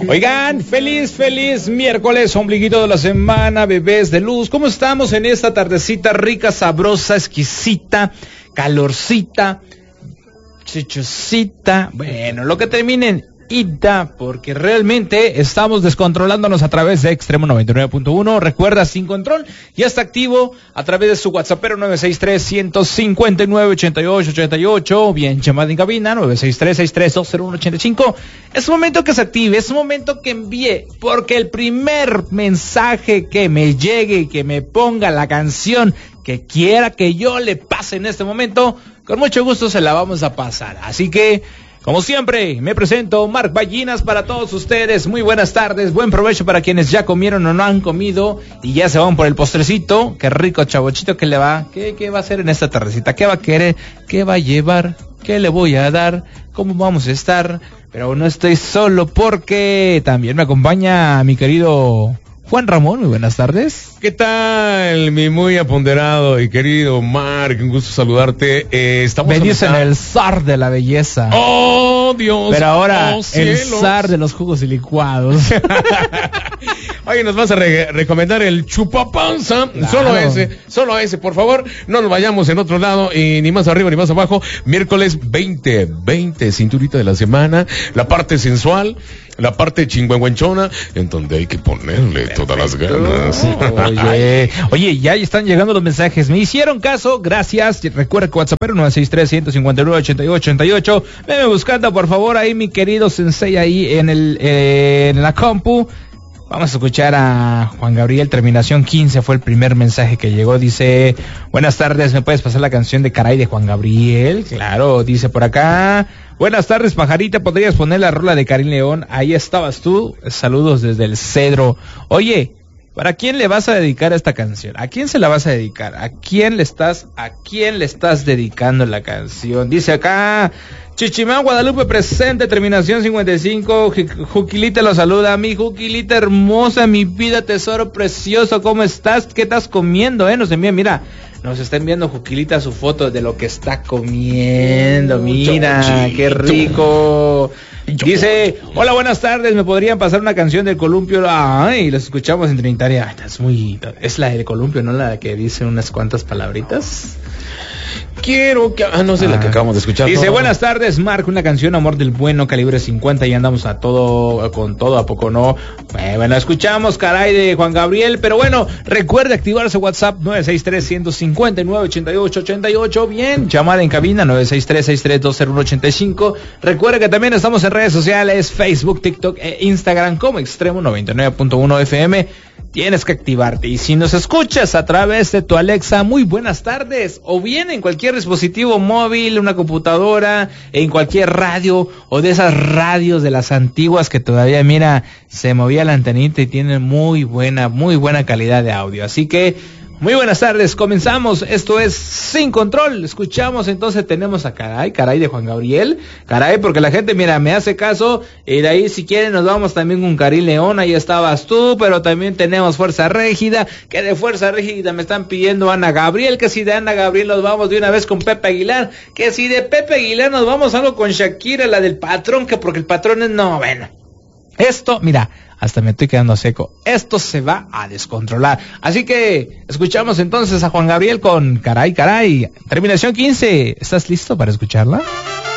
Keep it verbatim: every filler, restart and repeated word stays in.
Oigan, feliz, feliz miércoles, ombliguito de la semana, bebés de luz. ¿Cómo estamos en esta tardecita rica, sabrosa, exquisita, calorcita, chichosita? Bueno, lo que terminen ita, porque realmente estamos descontrolándonos a través de Extremo noventa y nueve punto uno. Recuerda, Sin Control ya está activo a través de su WhatsAppero nueve seis tres, uno cinco nueve, ocho ocho ocho ocho, bien llamada en cabina nueve seis tres, seis tres dos cero uno ocho cinco. Es momento que se active, es momento que envíe, porque el primer mensaje que me llegue y que me ponga la canción que quiera que yo le pase en este momento, con mucho gusto se la vamos a pasar. Así que, como siempre, me presento, Marc Ballinas, para todos ustedes. Muy buenas tardes, buen provecho para quienes ya comieron o no han comido y ya se van por el postrecito. Qué rico chavochito que le va. ¿Qué, qué va a hacer en esta tardecita? ¿Qué va a querer? ¿Qué va a llevar? ¿Qué le voy a dar? ¿Cómo vamos a estar? Pero no estoy solo, porque también me acompaña mi querido Juan Ramón. Muy buenas tardes. ¿Qué tal, mi muy aponderado y querido Marc? Un gusto saludarte. Eh, estamos Me dicen el zar de la belleza. ¡Oh, Dios! Pero ahora, oh, el zar de los jugos y licuados. Oye, nos vas a re- recomendar el chupapanza. Claro. Solo ese, solo ese, por favor. No nos vayamos en otro lado, y ni más arriba ni más abajo. Miércoles veinte, veinte, cinturita de la semana. La parte sensual, la parte chingüengüenchona, en donde hay que ponerle todas las ganas. Oye, oye, ya están llegando los mensajes. Me hicieron caso, gracias. Recuerda que WhatsApp nueve seis tres, uno cinco nueve, ocho ocho ocho ocho. Venme buscando, por favor, ahí mi querido sensei ahí en el eh, en la compu. Vamos a escuchar a Juan Gabriel, terminación quince, fue el primer mensaje que llegó. Dice, buenas tardes, ¿me puedes pasar la canción de Caray de Juan Gabriel? Claro, dice por acá. Buenas tardes, pajarita, ¿podrías poner la rola de Karim León? Ahí estabas tú. Saludos desde el Cedro. Oye, ¿para quién le vas a dedicar esta canción? ¿A quién se la vas a dedicar? ¿A quién le estás, a quién le estás dedicando la canción? Dice acá, Chichimán Guadalupe presente, terminación cincuenta y cinco. Juquilita lo saluda. Mi Juquilita hermosa, mi vida, tesoro precioso, ¿cómo estás? ¿Qué estás comiendo, eh? Nos envía, mira, nos está enviando Juquilita su foto de lo que está comiendo. Mira, qué rico. Dice, hola, buenas tardes, ¿me podrían pasar una canción del Columpio? Ay, los escuchamos en Trinitaria. Es muy, es la del Columpio, ¿no? La que dice unas cuantas palabritas. Quiero que... Ah, no sé, ah, la que acabamos de escuchar. Dice, no, buenas tardes, Marc, una canción, Amor del Bueno, calibre cincuenta, y andamos a todo, con todo, ¿a poco no? Eh, bueno, escuchamos Caray de Juan Gabriel, pero bueno, recuerde activarse WhatsApp nueve seis tres, uno cinco nueve, ocho ocho ocho ocho, bien, llamada en cabina nueve seis tres, seis tres dos cero uno ocho cinco. Recuerde que también estamos en redes sociales, Facebook, TikTok e Instagram como Extremo noventa y nueve punto uno F M. Tienes que activarte, y si nos escuchas a través de tu Alexa, muy buenas tardes, o bien en cualquier dispositivo móvil, una computadora, en cualquier radio, o de esas radios de las antiguas que todavía, mira, se movía la antenita y tienen muy buena, muy buena calidad de audio. Así que, muy buenas tardes, comenzamos, esto es Sin Control. Escuchamos, entonces tenemos a Caray, Caray de Juan Gabriel, Caray, porque la gente, mira, me hace caso, y de ahí si quieren nos vamos también con Karim León, ahí estabas tú, pero también tenemos Fuerza Régida, que de Fuerza Régida me están pidiendo Ana Gabriel, que si de Ana Gabriel nos vamos de una vez con Pepe Aguilar, que si de Pepe Aguilar nos vamos algo con Shakira, la del patrón, que porque el patrón es, no, bueno, esto, mira, hasta me estoy quedando seco. Esto se va a descontrolar. Así que escuchamos entonces a Juan Gabriel con Caray, Caray. Terminación quince. ¿Estás listo para escucharla?